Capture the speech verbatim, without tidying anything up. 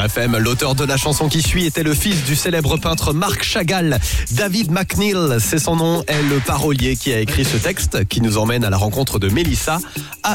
F M. L'auteur de la chanson qui suit était le fils du célèbre peintre Marc Chagall. David McNeill, c'est son nom, est le parolier qui a écrit ce texte qui nous emmène à la rencontre de Mélissa à